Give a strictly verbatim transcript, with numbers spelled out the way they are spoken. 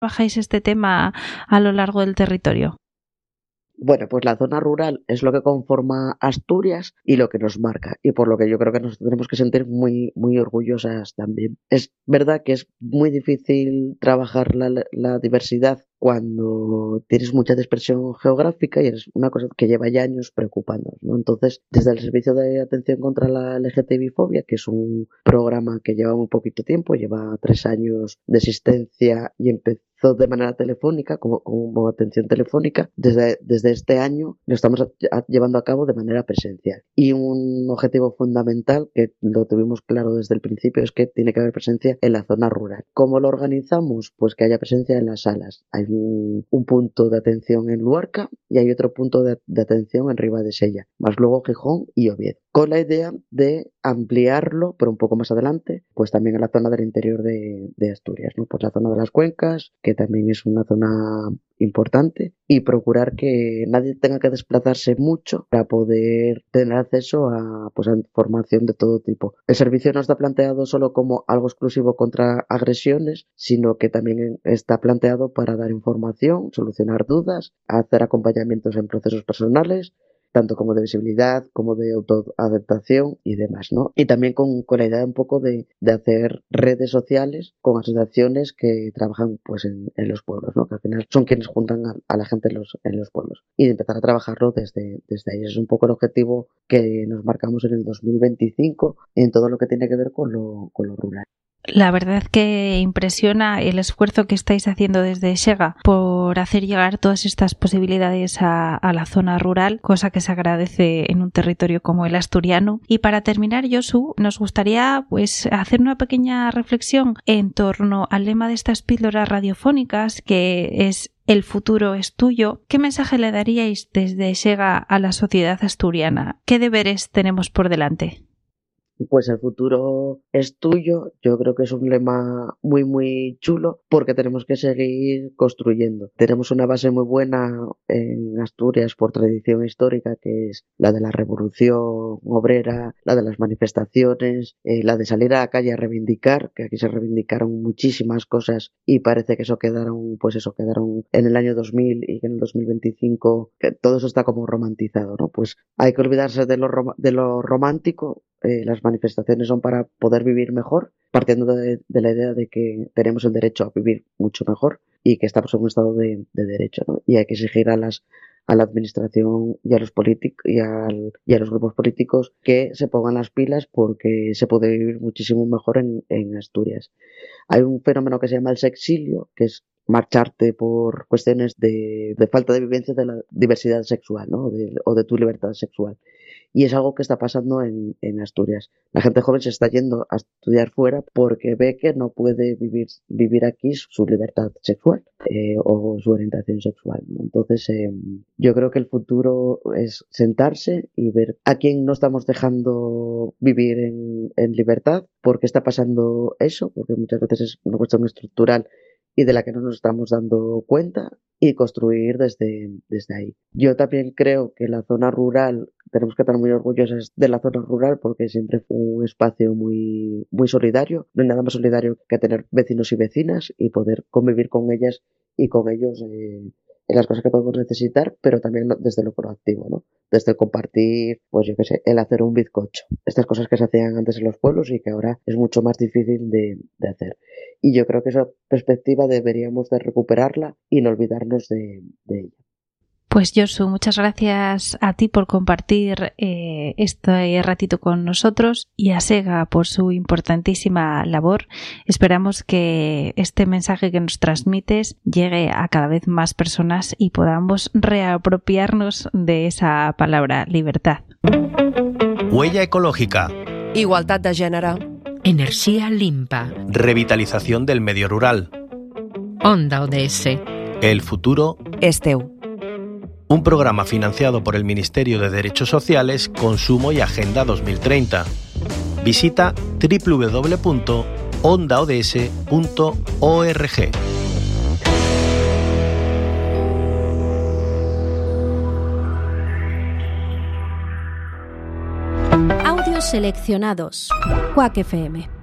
trabajáis este tema a lo largo del territorio? Bueno, pues la zona rural es lo que conforma Asturias y lo que nos marca, y por lo que yo creo que nos tenemos que sentir muy, muy orgullosas también. Es verdad que es muy difícil trabajar la, la diversidad cuando tienes mucha dispersión geográfica y es una cosa que lleva ya años preocupándonos, ¿no? Entonces, desde el Servicio de Atención contra la L G T B fobia, que es un programa que lleva muy poquito tiempo, lleva tres años de existencia y empezó de manera telefónica, como, como atención telefónica, desde, desde este año lo estamos a, a, llevando a cabo de manera presencial. Y un objetivo fundamental, que lo tuvimos claro desde el principio, es que tiene que haber presencia en la zona rural. ¿Cómo lo organizamos? Pues que haya presencia en las salas. Hay un, un punto de atención en Luarca y hay otro punto de, de atención en Ribadesella, más luego Gijón y Oviedo, con la idea de ampliarlo, pero un poco más adelante, pues también en la zona del interior de, de Asturias, ¿no? Pues la zona de las cuencas, que también es una zona importante, y procurar que nadie tenga que desplazarse mucho para poder tener acceso a, pues, a información de todo tipo. El servicio no está planteado solo como algo exclusivo contra agresiones, sino que también está planteado para dar información, solucionar dudas, hacer acompañamientos en procesos personales, tanto como de visibilidad, como de autoadaptación y demás, ¿no? Y también con, con la idea un poco de, de hacer redes sociales con asociaciones que trabajan pues en, en los pueblos, ¿no? Que al final son quienes juntan a, a la gente en los, en los pueblos. Y de empezar a trabajarlo desde, desde ahí. Ese es un poco el objetivo que nos marcamos en el dos mil veinticinco en todo lo que tiene que ver con lo, con lo rural. La verdad que impresiona el esfuerzo que estáis haciendo desde Sega por hacer llegar todas estas posibilidades a, a la zona rural, cosa que se agradece en un territorio como el asturiano. Y para terminar, Josu, nos gustaría pues hacer una pequeña reflexión en torno al lema de estas píldoras radiofónicas, que es "El futuro es tuyo". ¿Qué mensaje le daríais desde Sega a la sociedad asturiana? ¿Qué deberes tenemos por delante? Pues el futuro es tuyo. Yo creo que es un lema muy muy chulo porque tenemos que seguir construyendo. Tenemos una base muy buena en Asturias por tradición histórica, que es la de la revolución obrera, la de las manifestaciones, eh, la de salir a la calle a reivindicar, que aquí se reivindicaron muchísimas cosas y parece que eso quedaron, pues eso quedaron en el año dos mil y que en el dos mil veinticinco que todo eso está como romantizado, ¿no? Pues hay que olvidarse de lo, rom- de lo romántico. Eh, las manifestaciones son para poder vivir mejor, partiendo de, de la idea de que tenemos el derecho a vivir mucho mejor y que estamos en un estado de, de derecho, ¿no? Y hay que exigir a las a la administración y a los políticos y, al, y a los grupos políticos que se pongan las pilas porque se puede vivir muchísimo mejor en, en Asturias. Hay un fenómeno que se llama el sexilio, que es marcharte por cuestiones de, de falta de vivencia de la diversidad sexual, ¿no? De, o de tu libertad sexual. Y es algo que está pasando en, en Asturias. La gente joven se está yendo a estudiar fuera porque ve que no puede vivir, vivir aquí su libertad sexual eh, o su orientación sexual, ¿no? Entonces, eh, yo creo que el futuro es sentarse y ver a quién no estamos dejando vivir en, en libertad, por qué está pasando eso, porque muchas veces es una cuestión estructural y de la que no nos estamos dando cuenta, y construir desde, desde ahí. Yo también creo que la zona rural, tenemos que estar muy orgullosos de la zona rural porque siempre fue un espacio muy, muy solidario. No hay nada más solidario que tener vecinos y vecinas y poder convivir con ellas y con ellos eh, en las cosas que podemos necesitar, pero también desde lo proactivo, ¿no? Desde el compartir, pues yo qué sé, el hacer un bizcocho. Estas cosas que se hacían antes en los pueblos y que ahora es mucho más difícil de, de hacer. Y yo creo que esa perspectiva deberíamos de recuperarla y no olvidarnos de, de ella. Pues Josu, muchas gracias a ti por compartir eh, este ratito con nosotros y a Sega por su importantísima labor. Esperamos que este mensaje que nos transmites llegue a cada vez más personas y podamos reapropiarnos de esa palabra libertad. Huella ecológica. Igualdad de género. Energía limpa. Revitalización del medio rural. Onda O D S. El futuro és teu. Un programa financiado por el Ministerio de Derechos Sociales, Consumo y Agenda dos mil treinta. Visita doble u doble u doble u punto onda o d s punto org. Audios seleccionados. Quack F M.